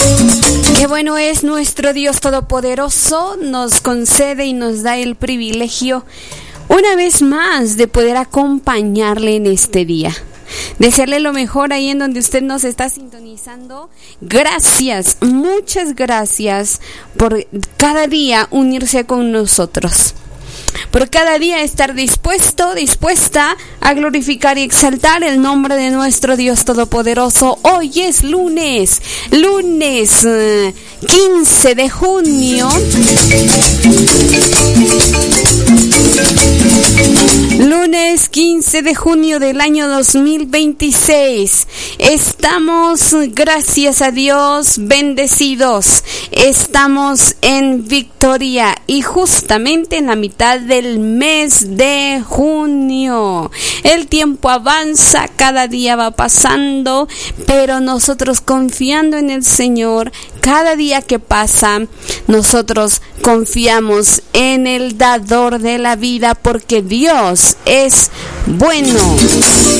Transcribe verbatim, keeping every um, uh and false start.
Qué bueno es nuestro Dios Todopoderoso, nos concede y nos da el privilegio una vez más de poder acompañarle en este día. Desearle lo mejor ahí en donde usted nos está sintonizando. Gracias, muchas gracias por cada día unirse con nosotros. Por cada día estar dispuesto, dispuesta a glorificar y exaltar el nombre de nuestro Dios Todopoderoso. Hoy es lunes, lunes eh, quince de junio. Lunes quince de junio del año dos mil veintiséis. Estamos, gracias a Dios, bendecidos. Estamos en victoria y justamente en la mitad del mes de junio. El tiempo avanza, cada día va pasando, pero nosotros confiando en el Señor, cada día que pasa, nosotros confiamos en el dador de la vida porque Dios es bueno.